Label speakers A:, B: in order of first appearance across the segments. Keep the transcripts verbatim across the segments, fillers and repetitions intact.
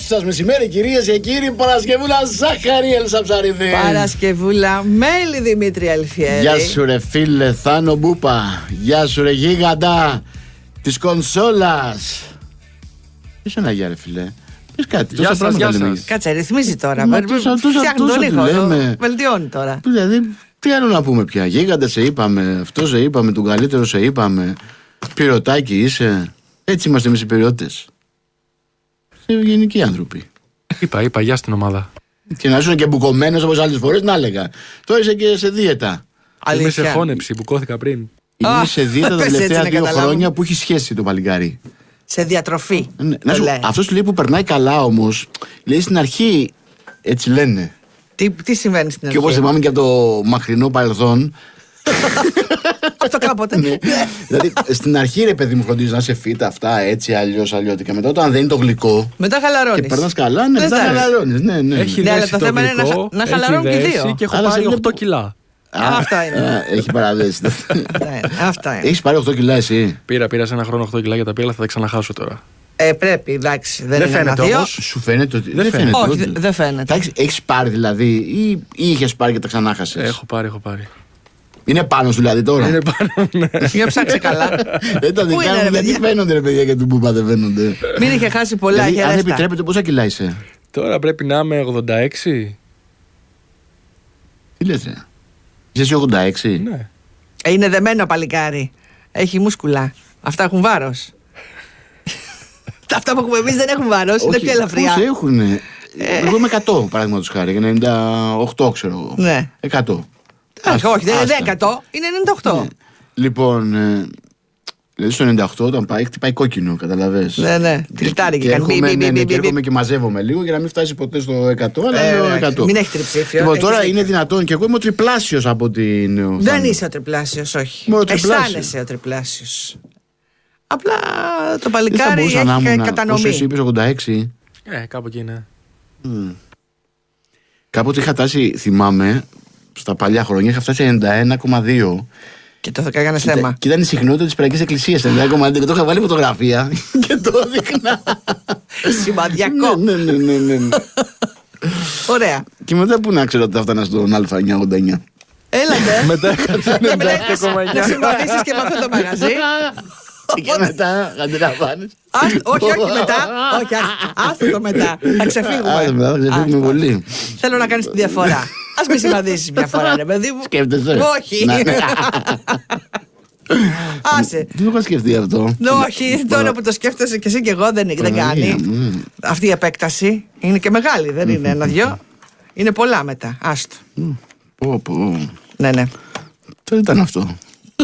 A: σας μεσημέρι, κυρίες και κύριοι. Παρασκευούλα Ζάχαρη Έλσα Ψαρίδη.
B: Παρασκευούλα Μέλη Δημήτρη Αλφιέρη.
A: Γεια σου ρε φίλε Θάνο Μπούπα. Γεια σου ρε γίγαντα της κονσόλας. Ποιος είναι αγιά ρε φίλε? Πες κάτι.
B: Γεια σας, γεια σας. Κάτσε, ρυθμίζει τώρα. Φτιάχνει τον ήχο. Βελτιώνει τώρα.
A: Δηλαδή, τι άλλο να πούμε πια? Γίγαντα σε είπαμε, αυτό σε είπαμε, τον καλύτερο σε είπαμε. Πυρωτάκι είσαι. Έτσι είμαστε εμείς οι πυριώτες. Ευγενικοί άνθρωποι.
C: Είπα, είπα, γεια στην ομάδα.
A: Και να ήσουν και μπουκωμένος όπως άλλες φορές, να έλεγα. Τώρα είσαι και σε δίαιτα.
C: Είμαι σε χώνεψη, μπουκώθηκα πριν.
A: Είναι σε δίαιτα τα τελευταία δύο χρόνια που έχει σχέση το παλικάρι.
B: Σε διατροφή.
A: Ναι, να σου, αυτός του λέει που περνάει καλά όμως, λέει στην αρχή, έτσι λένε.
B: Τι, τι συμβαίνει στην αρχή?
A: Και όπως θυμάμαι και από το μακρινό παρελθόν.
B: Αυτό κάποτε.
A: Ναι. Δηλαδή στην αρχή ρε παιδί μου φροντίζει να είσαι φίτα αυτά έτσι αλλιώς αλλιώτικα. Μετά όταν δεν είναι το γλυκό.
B: Μετά χαλαρώνεις.
A: Και περνάς καλά, ναι, μετά χαλαρώνεις. Ναι, ναι.
C: Έχει
B: ναι,
C: δέσει
B: αλλά το θέμα είναι να, να χαλαρώνουν και δύο.
C: Και έχω πάρει οκτώ κιλά.
B: Αυτά είναι.
A: Έχει παραδέσει.
B: Αυτά είναι.
A: Έχεις πάρει οκτώ κιλά εσύ?
C: Πήρα, πήρα σε ένα χρόνο οκτώ κιλά για τα πύλα, θα τα ξαναχάσω τώρα.
B: Ε, πρέπει, εντάξει. Δεν,
C: δεν
B: είναι
C: φαίνεται
B: ένα
C: όμως.
A: Σου φαίνεται ότι.
C: Δεν φαίνεται.
B: Όχι, ότι... δεν φαίνεται.
A: Έχεις πάρει δηλαδή, ή, ή είχες πάρει και τα ξανάχασες?
C: Έχω πάρει, έχω πάρει.
A: Είναι πάνω σου δηλαδή τώρα?
C: Είναι πάνω, ναι.
B: Για ψάξε καλά.
A: Δεν τα δικά μου δεν φαίνονται ρε παιδιά, και του Μπούπα δεν φαίνονται.
B: Μην είχε χάσει πολλά.
A: Δηλαδή, αν επιτρέπετε, πόσα κιλά είσαι?
C: Τώρα πρέπει να είμαι ογδόντα έξι.
A: Τι λες ρε? Είσαι ογδόντα έξι?
C: Ναι.
B: Είναι δεμένο παλικάρι. Έχει μούσκουλα. Αυτά έχουν βάρος. Αυτά που έχουμε εμείς δεν έχουν βάρος. Είναι πιο ελαφριά.
A: Πώς έχουνε? Εγώ είμαι εκατό παραδείγματος χάρη. ενενήντα οκτώ ξέρω εγώ.
B: Ναι.
A: εκατό.
B: Όχι, όχι, δεν είναι εκατό, είναι ενενήντα οκτώ.
A: Ναι. Λοιπόν, ε, δηλαδή στο ενενήντα οκτώ όταν πάει, χτυπάει κόκκινο, καταλαβες.
B: Ναι, ναι, τριχτάρει και κάνει.
A: Ναι, ναι, ναι, και έρχομαι και μαζεύομαι λίγο για να μην φτάσει ποτέ στο εκατό, αλλά είναι το εκατό.
B: Μην έχει τριψήφιο.
A: Λοιπόν, τώρα είναι δυνατόν και εγώ είμαι ο τριπλάσιος από την.
B: Δεν είσαι ο τριπλάσιος, όχι. Αισθάνεσαι ο τριπλάσιος. Απλά το παλικάρι έχει κατανομή.
A: Όσο εσύ είπες ογδόντα έξι.
C: Ε, κάπου εκεί είναι.
A: Κάποτε είχα τάσει, θυμάμαι, στα παλιά χρόνια είχα φτάσει ενενήντα ένα κόμμα δύο.
B: Και το έκανε θέμα.
A: Και ήταν η συχνότητα της Περαϊκής Εκκλησίας ενενήντα ένα κόμμα δύο. Και το είχα βάλει φωτογραφία και το έδειχνα.
B: Σημαδιακό.
A: Ναι, ναι, ναι, ναι, ναι.
B: Ωραία.
A: Και μετά που να ξέρω ότι θα φτάνα στον Α εννιακόσια ογδόντα εννιά.
B: Έλατε.
C: Μετά έκανα ενενήντα επτά κόμμα εννιά.
B: Να συμβαδίσεις και με αυτό το μαγαζί.
A: Και μετά αντιλαμβάνεις.
B: Όχι, όχι μετά. Όχι, άστε το μετά. Θα ξεφύγουμε.
A: Άστε μετά, θα ξεφύγουμε πολύ.
B: Θέλω να κάνεις τη διαφορά. Ας με συμβαδίσεις μια φορά, ρε παιδί μου.
A: Σκέφτεσαι?
B: Όχι. Άσε.
A: Δεν το είχα σκεφτεί αυτό.
B: Όχι, τώρα που το σκέφτεσαι και εσύ και εγώ δεν κάνει. Αυτή η επέκταση είναι και μεγάλη, δεν είναι ένα-δυο. Είναι πολλά μετά. Άστο.
A: Πω, πω.
B: Ναι, ναι.
A: Τι ήταν αυτό?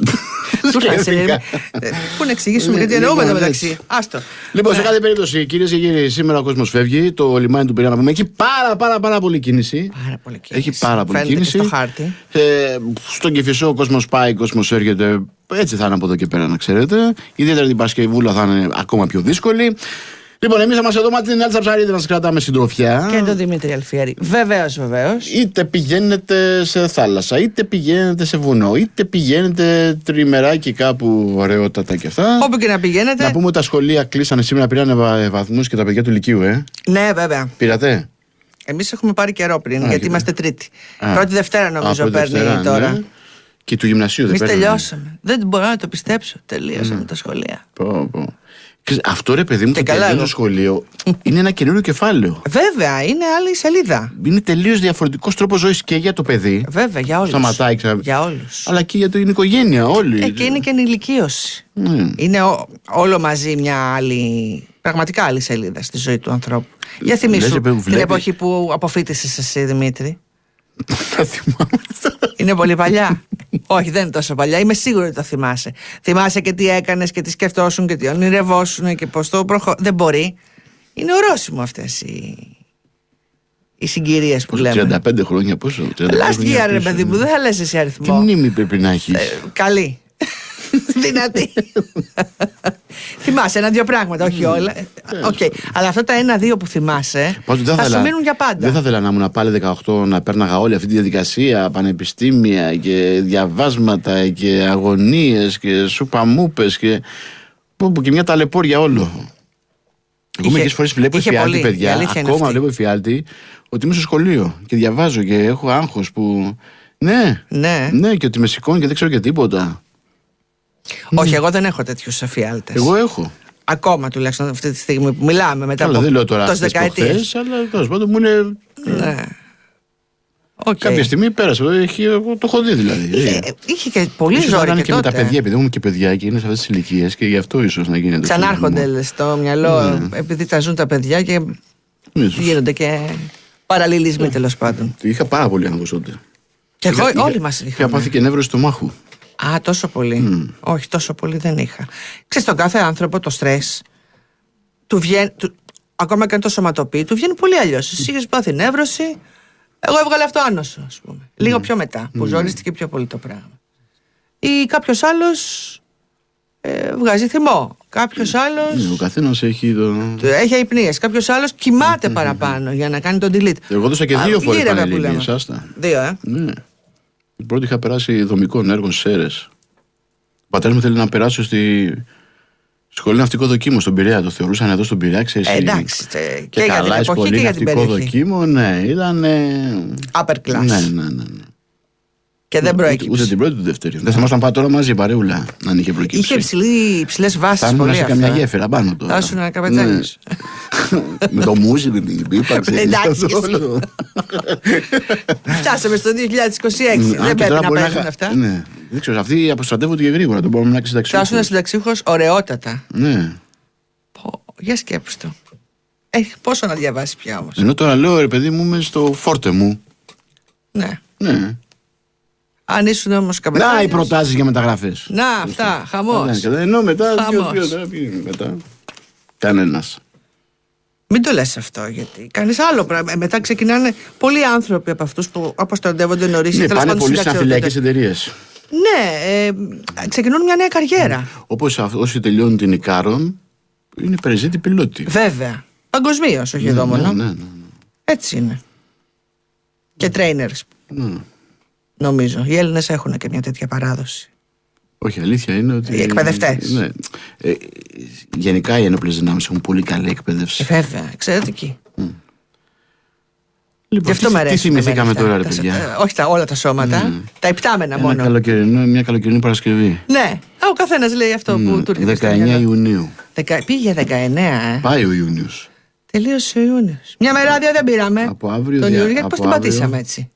B: Πού να εξηγήσουμε γιατί εννοούμε το μεταξύ. Άστο.
A: Λοιπόν, σε κάθε περίπτωση, κυρίες και κύριοι, σήμερα ο κόσμος φεύγει. Το λιμάνι του Πειραιά έχει πάρα πάρα πάρα πολύ κίνηση.
B: Πάρα πολύ κίνηση.
A: Έχει πάρα πολύ κίνηση.
B: Στο χάρτη.
A: Στον Κηφισό ο κόσμος πάει, ο κόσμος έρχεται. Έτσι θα είναι από εδώ και πέρα, να ξέρετε. Ιδιαίτερα την Παρασκευούλα θα είναι ακόμα πιο δύσκολη. Λοιπόν, εμείς θα μας εδώ την Έλσα Ψαρίδη να σας κρατάμε συντροφιά.
B: Και τον Δημήτρη Αλφιέρη. Βεβαίως, βεβαίως.
A: Είτε πηγαίνετε σε θάλασσα, είτε πηγαίνετε σε βουνό, είτε πηγαίνετε τριμεράκι κάπου ωραιότατα και αυτά.
B: Όπου και να πηγαίνετε.
A: Να πούμε ότι τα σχολεία κλείσανε σήμερα, πήρανε βαθμούς και τα παιδιά του Λυκείου, ε.
B: Ναι, βέβαια.
A: Πήρατε?
B: Εμείς έχουμε πάρει καιρό πριν, Α, γιατί είμαστε Τρίτη.
A: Α.
B: Πρώτη Δευτέρα νομίζω Α, παίρνει
A: Δευτέρα,
B: τώρα.
A: Ναι. Και του γυμνασίου δεν
B: παίρνει. Εμείς τελειώσαμε. Δεν μπορώ να το πιστέψω. Τελείωσαμε mm. τα σχολεία.
A: Πω, πω. Αυτό ρε παιδί μου και το τελείω σχολείο είναι ένα καινούριο κεφάλαιο.
B: Βέβαια, είναι άλλη σελίδα.
A: Είναι τελείως διαφορετικός τρόπος ζωής και για το παιδί.
B: Βέβαια, για όλους.
A: Σταματάει ξανά.
B: Για όλους.
A: Αλλά και για την οικογένεια, όλοι.
B: Ε, και είναι και ενηλικίωση.
A: Mm.
B: Είναι ό, όλο μαζί μια άλλη, πραγματικά άλλη σελίδα στη ζωή του ανθρώπου. Για θυμίσου την βλέπει... εποχή που αποφοίτησες εσύ, Δημήτρη.
A: Τα θυμάμαι.
B: Είναι πολύ παλιά. Όχι, δεν είναι τόσο παλιά. Είμαι σίγουρη ότι το θυμάσαι. Θυμάσαι και τι έκανες και τι σκεφτόσουν και τι ονειρευόσουν και πώς το προχω... Δεν μπορεί. Είναι ορόσημο αυτές οι, οι συγκυρίες που λέμε.
A: τριάντα πέντε χρόνια πόσο?
B: Last year, ρε παιδί μου, δεν θα λες εσύ αριθμό.
A: Τι μνήμη πρέπει να έχεις?
B: Ε, καλή. Δυνατή. Θυμάσαι ένα-δύο πράγματα, όχι όλα. Okay. Αλλά αυτά τα ένα-δύο που θυμάσαι θα σου μείνουν για πάντα.
A: Δεν θα ήθελα να ήμουν πάλι δεκαοκτώ να πέρναγα όλη αυτή τη διαδικασία, πανεπιστήμια και διαβάσματα και αγωνίες και σουπαμούπες και, και μια ταλαιπώρια όλο. Εγώ μερικές φορές βλέπω
B: είχε
A: εφιάλτη,
B: πολύ.
A: παιδιά. Ακόμα βλέπω εφιάλτη ότι είμαι στο σχολείο και διαβάζω και έχω άγχος που. Ναι,
B: ναι,
A: ναι, και ότι με σηκώνει και δεν ξέρω και τίποτα.
B: Όχι, εγώ δεν έχω τέτοιους εφιάλτες.
A: Εγώ έχω.
B: Ακόμα τουλάχιστον αυτή τη στιγμή που μιλάμε μετά
A: Καλά,
B: από
A: δεν λέω τώρα
B: τόσες
A: αυτές
B: δεκαετίες.
A: προχθές, αλλά τέλος πάντων μου είναι.
B: Ναι. Okay.
A: Κάποια στιγμή πέρασε. Έχει, το έχω δει δηλαδή.
B: Είχε, είχε και πολύ
A: ίσως
B: ζόρι
A: να
B: και,
A: και
B: τότε.
A: με τα παιδιά, επειδή έχουμε και παιδιά και είναι σε αυτές τις ηλικίες και γι' αυτό ίσως να γίνεται.
B: Ξανάρχονται λες, στο μυαλό, ναι. επειδή τα ζουν τα παιδιά και ίσως. Γίνονται και παραλληλισμοί ναι. τέλος πάντων.
A: Είχα πάρα πολύ άγχος τότε.
B: Και εγώ,
A: είχα,
B: όλοι μας είχαμε.
A: Είχα πάθει και νεύρο στο μάχου.
B: Α, τόσο πολύ. Mm. Όχι, τόσο πολύ δεν είχα. Ξέρεις, τον κάθε άνθρωπο το στρες του βγαίνει, του, ακόμα και αν το σωματοποιεί, του βγαίνει πολύ αλλιώς. Εσύ είχες πάθει νεύρωση, εγώ έβγαλε αυτό άνοσο, ας πούμε. Mm. Λίγο πιο μετά, που mm. ζορίστηκε πιο πολύ το πράγμα. Ή κάποιος άλλος ε, βγάζει θυμό. Κάποιος άλλος.
A: Mm. Ο καθένας έχει το.
B: Έχει αϊπνίες. Κάποιος άλλος κοιμάται mm. παραπάνω για να κάνει τον delete.
A: Εγώ δώσα και δύο φορές πανελλήνιες, άστα.
B: Δύο, ε.
A: Ναι. Η πρώτη είχα περάσει δομικών έργων στις Σέρρες. Ο πατέρας μου θέλει να περάσω στη σχολή ναυτικό δοκίμο στον Πειραιά. Το θεωρούσαν εδώ στον Πειραιά, ξέρεις.
B: Ε, εντάξει. Και,
A: και,
B: και
A: καλά,
B: για την εποχή και για την περιοχή.
A: Δοκίμο, ναι, ήταν.
B: Upper class.
A: Ναι, ναι, ναι. ναι.
B: Και δεν προέκυψε.
A: Ούτε, ούτε την πρώτη ούτε δεύτερη. Δεν θα ήμασταν πάει τώρα μαζί παρεούλα, αν είχε προκύψει.
B: Είχε υψηλές βάσεις.
A: Θα ήμουν σε καμιά γέφυρα πάνω τώρα.
B: Θα ήσουν καπετάνιος.
A: Με το μουζι, με την ύπαρξη.
B: Εντάξει. Φτάσαμε στο δύο χιλιάδες είκοσι έξι. Δεν πρέπει να παίζουν αυτά.
A: Δεν ξέρω, αυτοί αποστρατεύονται και γρήγορα. Το μπορούμε να συνταξιούχος.
B: Θα ήσουν συνταξιούχος ωραιότατα.
A: Ναι.
B: Για σκέψου το. Έχει πόσο να διαβάσει πια όμως.
A: Ενώ τώρα λέω ρε παιδί μου είμαι στο φόρτε μου.
B: Ναι.
A: Ναι.
B: Αν ήσουν όμως καπετάνιος.
A: Να οι προτάσεις για μεταγραφές.
B: Να αυτά, χαμός.
A: Ενώ μετά.
B: Χαμός.
A: μετά. Κανένας.
B: Μην το λες αυτό, γιατί κάνεις άλλο πράγμα. Μετά ξεκινάνε πολλοί άνθρωποι από αυτούς που αποστρατεύονται νωρίς.
A: Ναι, πάνε πολλοί σε αμφιλιακές εταιρείες.
B: Ναι, ε, ξεκινούν μια νέα καριέρα.
A: Mm. Όπως όσοι τελειώνουν την Ικάρον, είναι περιζήτη πιλότη.
B: Βέβαια. Παγκοσμίως, όχι
A: ναι,
B: εδώ μόνο.
A: Ναι, ναι, ναι.
B: Έτσι είναι. Και trainers.
A: Ναι.
B: Νομίζω. Οι Έλληνες έχουν και μια τέτοια παράδοση.
A: Όχι, αλήθεια είναι ότι.
B: Οι εκπαιδευτές.
A: Ναι. Ε, γενικά οι ένοπλες δυνάμεις έχουν πολύ καλή εκπαίδευση.
B: Ε, βέβαια, εξαιρετική. Mm.
A: Λοιπόν,
B: και αυτό
A: τι,
B: με αρέσει.
A: Τι θυμηθήκαμε τώρα, ρε παιδιά.
B: Ε, όχι τα, όλα τα σώματα. Mm. Τα υπτάμενα
A: Ένα
B: μόνο.
A: Καλοκαιρινό, μια καλοκαιρινή Παρασκευή.
B: Ναι. Ο καθένας λέει αυτό mm. που του έρχεται.
A: δεκαεννέα Ιουνίου.
B: Δεκα... Πήγε δεκαεννέα, ε.
A: Πάει ο Ιούνιος.
B: Τελείωσε ο Ιούνιος. Μια μεράδια δεν πήραμε.
A: Από αύριο.
B: Τον
A: δια...
B: Ιούνιο, πώς την πατήσαμε έτσι.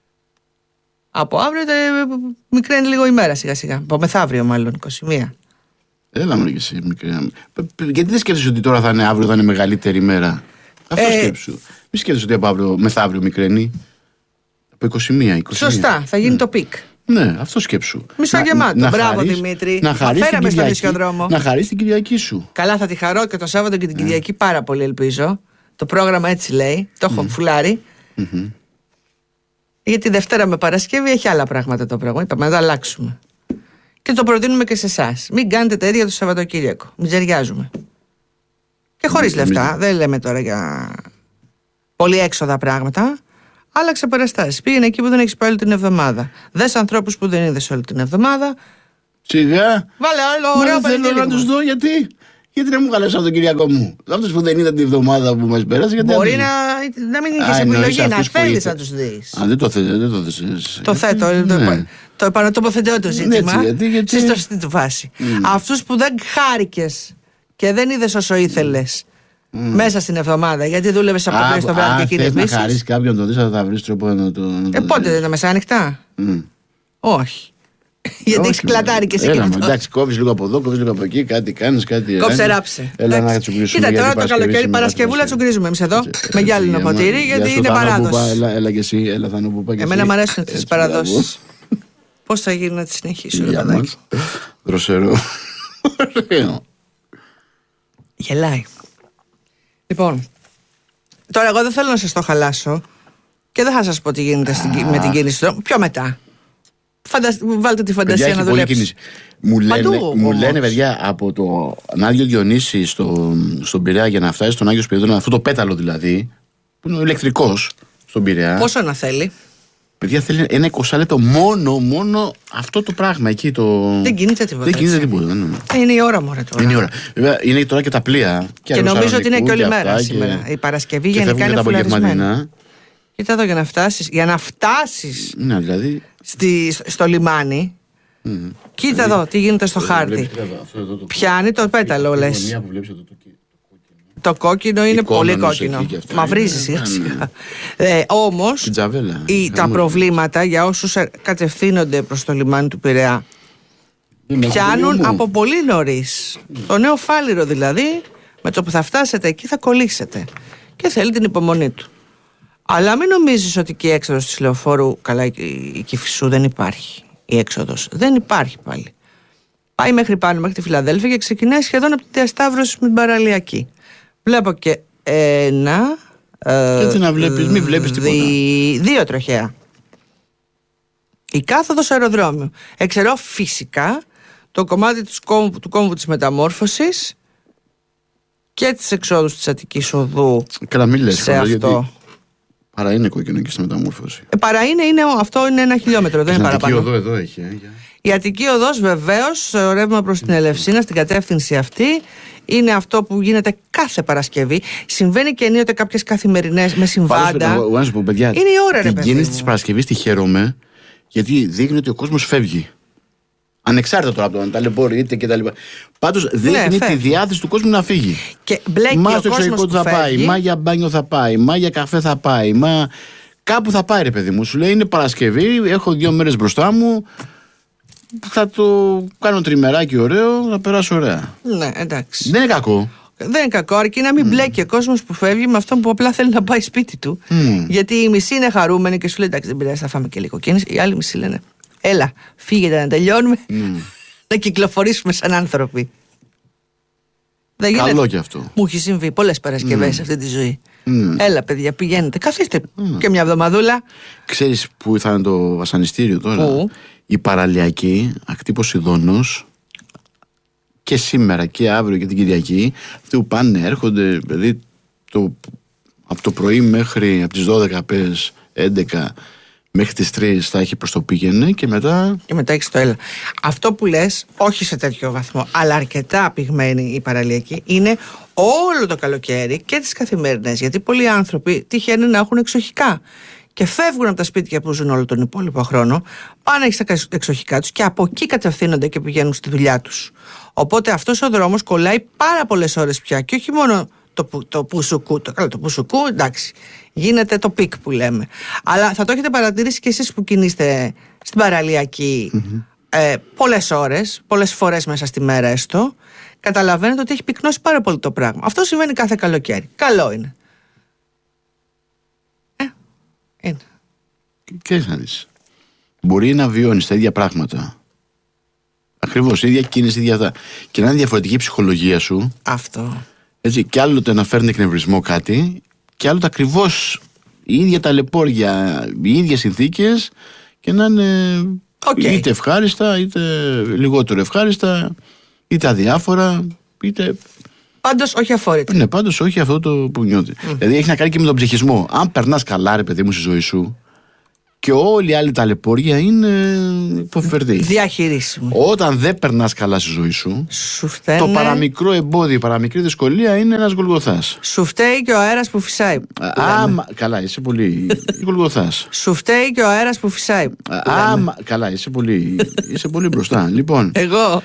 B: Από αύριο μικραίνει λίγο ημέρα σιγά σιγά. Από μεθαύριο μάλλον, είκοσι μία.
A: Έλα μου και εσύ μικρή. Γιατί δεν σκέφτεσαι ότι τώρα θα είναι αύριο, θα είναι μεγαλύτερη ημέρα. Αυτό ε... σκέψου. Μη σκέφτεσαι ότι από αύριο μεθαύριο μικραίνει. Από είκοσι μία, είκοσι μία.
B: Σωστά, θα γίνει
A: ναι.
B: το πικ.
A: Ναι, αυτό σκέψου.
B: Μισογεμάτο.
A: Να,
B: Μπράβο
A: χαρείς,
B: Δημήτρη.
A: Να χαρείς
B: φέραμε στον ισιοδρόμο.
A: Να χαρείς την Κυριακή σου.
B: Καλά, θα τη χαρώ και το Σάββατο και την Κυριακή yeah. πάρα πολύ, ελπίζω. Το πρόγραμμα έτσι λέει. Το έχω mm. φουλάρει.
A: Mm-hmm.
B: Γιατί Δευτέρα με Παρασκευή έχει άλλα πράγματα το πρόγραμμα. Είπαμε να το αλλάξουμε. Και το προτείνουμε και σε εσάς. Μην κάνετε τα ίδια το Σαββατοκύριακο. Μην τζεριάζουμε. Και χωρίς mm, λεφτά. Mm. Δεν λέμε τώρα για πολύ έξοδα πράγματα. Άλλαξε παραστάσεις. Πήγαινε εκεί που δεν έχεις πάει όλη την εβδομάδα. Δες ανθρώπους που δεν είδες όλη την εβδομάδα.
A: Σιγά.
B: Βάλε άλλο ωραίο
A: θέλω να τους δω γιατί. Γιατί να μου καλέσει από τον Κυριακό μου. Αυτούς που δεν είδαν τη εβδομάδα που μας πέρασε. Γιατί
B: μπορεί να, να μην είχες επιλογή, να θέλεις να τους δεις.
A: Α, δεν το θες. Δεν το, θες.
B: το θέτω. Ναι. Το, το επανατοποθετώ το ζήτημα.
A: Έτσι, γιατί, γιατί...
B: Στη σωστή του βάση. Mm. Αυτούς που δεν χάρηκες και δεν είδες όσο ήθελες. Mm. Μέσα στην εβδομάδα, γιατί δούλευες από το πρωί στο βράδυ και εκείνη επίσης.
A: Αν χαρίσεις κάποιον το δεις, θα βρεις τρόπο να το.
B: Ε, πότε δεν είναι μεσάνυχτα.
A: Mm.
B: Όχι. Γιατί έχεις κλατάρει και εσύ και αυτό.
A: Εντάξει, κόβεις λίγο από εδώ, κόβεις λίγο από εκεί, κάτι κάνεις, κάτι.
B: Κόψε ράψε.
A: Έλα να τσουγκρίσουμε.
B: Κοίτα τώρα το καλοκαίρι Παρασκευούλα τσουγκρίζουμε εμείς εδώ με γυάλινο ποτήρι, γιατί είναι παράδοση.
A: Έλα και εσύ, έλα θα νου που
B: εμένα μου αρέσουν τις παραδόσεις. Πώς θα γίνει να τις συνεχίσω, ρε παιδάκι.
A: Δροσερό. Ωραίο.
B: Γελάει. Λοιπόν, τώρα εγώ δεν θέλω να σας το χαλάσω και δεν θα σας πω τι γίνεται με την κίνηση. Πιο μετά. Φαντασ... Βάλτε τη φαντασία παιδιά, να δουλέψει.
A: Μου λένε, Παντού, μου λένε παιδιά από το Άγιο Διονύση στο, στον Πειραιά για να φτάσει στον Άγιο Σπυρίδωνα, αυτό το πέταλο δηλαδή, που είναι ο ηλεκτρικός στον Πειραιά.
B: Πόσο να θέλει.
A: Παιδιά, θέλει ένα είκοσι λεπτό μόνο, μόνο αυτό το πράγμα εκεί. Το...
B: Δεν κινείται τίποτα.
A: Δεν κινείται
B: έτσι.
A: τίποτα. Δεν
B: Είναι η ώρα, μωρέ τώρα.
A: είναι η ώρα. Βέβαια, είναι τώρα και τα πλοία.
B: Και, και νομίζω ότι είναι και όλη
A: και
B: μέρα
A: αυτά,
B: σήμερα.
A: Και...
B: Η Παρασκευή
A: και
B: γενικά είναι φουλαρισμένη. Κοίτα εδώ για να φτάσεις. Για να φτάσεις
A: ναι, δηλαδή...
B: στη, στο λιμάνι. Mm. Κοίτα δηλαδή, εδώ τι γίνεται στο χάρτη. Το... Πιάνει το πέταλο, λες. Το κόκκινο είναι πολύ κόκκινο. Μαυρίζει σιγά σιγά. Όμως τα προβλήματα για όσους κατευθύνονται προς το λιμάνι του Πειραιά πιάνουν από πολύ νωρίς. Το νέο Φάληρο δηλαδή, με το που θα φτάσετε εκεί θα κολλήσετε. Και θέλει την υπομονή του. Αλλά μην νομίζεις ότι και η έξοδος της λεωφόρου, καλά, η Κηφισού δεν υπάρχει. Η έξοδος δεν υπάρχει πάλι. Πάει μέχρι πάνω, μέχρι τη Φιλαδέλφια και ξεκινάει σχεδόν από τη διασταύρωση με την παραλιακή. Βλέπω και ένα.
A: Έτσι να βλέπεις, μην βλέπεις τίποτα.
B: Δι, δύο τροχαία. Η κάθοδος αεροδρόμιο. Εξαιρώ φυσικά το κομμάτι του κόμβου, του κόμβου της μεταμόρφωσης και τις εξόδους της Αττικής Οδού.
A: Καλά, μην λες,
B: σε αυτό. Γιατί
A: παρά είναι κόκκινο και στη μεταμόρφωση.
B: Ε, παρά είναι, είναι, αυτό είναι ένα χιλιόμετρο, δεν είναι παραπάνω.
A: Αττική Οδό εδώ έχει. Ε, για...
B: Η Αττική Οδός βεβαίως, ρεύμα προς την Ελευσίνα, στην κατεύθυνση αυτή, είναι αυτό που γίνεται κάθε Παρασκευή. Συμβαίνει και ενίοτε κάποιες καθημερινές με συμβάντα.
A: Εγώ να σου πω, παιδιά,
B: είναι η ώρα, ρε παιδί.
A: Την κίνηση της Παρασκευής τη χαίρομαι, γιατί δείχνει ότι ο κόσμος φεύγει. Ανεξάρτητα τώρα από το αν ταλαιπωρείται και τα λοιπά. Πάντως δείχνει ναι, τη διάθεση του κόσμου να φύγει.
B: Και μπλέκει
A: μα
B: ο
A: στο
B: κόσμος
A: εξωτερικό
B: που
A: θα
B: φεύγει.
A: πάει, μα για μπάνιο θα πάει, μα για καφέ θα πάει, μα κάπου θα πάει, ρε παιδί μου. Σου λέει είναι Παρασκευή, έχω δύο μέρες μπροστά μου. Θα το κάνω τριμεράκι ωραίο, θα περάσω ωραία.
B: Ναι, εντάξει.
A: Δεν είναι κακό.
B: Δεν είναι κακό, αρκεί να μην mm. μπλέκει ο κόσμος που φεύγει με αυτόν που απλά θέλει να πάει σπίτι του. Mm. Γιατί οι μισοί είναι χαρούμενοι και σου λέει εντάξει, δεν πειράζει, θα φάμε και λίγο κίνηση. Οι άλλοι μισοί λένε έλα, φύγετε να τελειώνουμε, mm. να κυκλοφορήσουμε σαν άνθρωποι. Δεν
A: Καλό
B: γίνεται.
A: και αυτό.
B: Μου έχει συμβεί πολλές Παρασκευές σε mm. αυτή τη ζωή. Mm. Έλα, παιδιά, πηγαίνετε, καθίστε mm. και μια εβδομαδούλα. Ξέρεις
A: που θα είναι το βασανιστήριο τώρα?
B: Που?
A: Η παραλιακή ακτή Ποσειδώνος και σήμερα και αύριο και την Κυριακή, αυτοί που πάνε έρχονται, δηλαδή το, από το πρωί μέχρι από τις δώδεκα πες έντεκα μέχρι τις τρεις θα έχει προς το πήγαινε και μετά...
B: Και μετά έχεις το έλα. Αυτό που λες, όχι σε τέτοιο βαθμό, αλλά αρκετά πυγμένη η παραλιακή, είναι όλο το καλοκαίρι και τις καθημερινές. Γιατί πολλοί άνθρωποι τυχαίνουν να έχουν εξοχικά και φεύγουν από τα σπίτια που ζουν όλο τον υπόλοιπο χρόνο, πάνε στα εξοχικά τους και από εκεί κατευθύνονται και πηγαίνουν στη δουλειά τους. Οπότε αυτός ο δρόμος κολλάει πάρα πολλές ώρες πια και όχι μόνο το, το πουσουκού, το, καλά, το πουσουκού, εντάξει, γίνεται το πικ που λέμε. Αλλά θα το έχετε παρατηρήσει και εσείς που κινείστε στην παραλιακή mm-hmm. ε, πολλές ώρες, πολλές φορές μέσα στη μέρα έστω, καταλαβαίνετε ότι έχει πυκνώσει πάρα πολύ το πράγμα. Αυτό συμβαίνει κάθε καλοκαίρι. Καλό είναι. Ε, είναι.
A: Και να δεις. Μπορεί να βιώνεις τα ίδια πράγματα. Ακριβώς, ίδια κίνηση, ίδια αυτά. Και να είναι διαφορετική η ψυχολογία σου.
B: Αυτό.
A: Έτσι, και άλλοτε να φέρνει εκνευρισμό κάτι, και άλλοτε ακριβώς οι ίδια ταλαιπώρια, οι ίδιες συνθήκες και να είναι okay. είτε ευχάριστα, είτε λιγότερο ευχάριστα, είτε αδιάφορα, είτε.
B: Πάντως όχι αφόρητα.
A: Ναι, πάντως όχι αυτό το που νιώθει. Mm. Δηλαδή έχει να κάνει και με τον ψυχισμό. Αν περνάς καλά, ρε παιδί μου, στη ζωή σου, και όλοι οι άλλοι ταλαιπώρια είναι υποφερτή.
B: Διαχειρίσιμο.
A: Όταν δεν περνάς καλά στη ζωή σου,
B: σου φταίνε...
A: το παραμικρό εμπόδιο, η παραμικρή δυσκολία είναι ένας Γολγοθάς.
B: Σου φταίει και ο αέρας που φυσάει.
A: Α, μα, καλά, είσαι πολύ Γολγοθάς.
B: Σου φταίει και ο αέρας που φυσάει.
A: Α, μα, καλά, είσαι πολύ, είσαι πολύ μπροστά. Λοιπόν,
B: εγώ.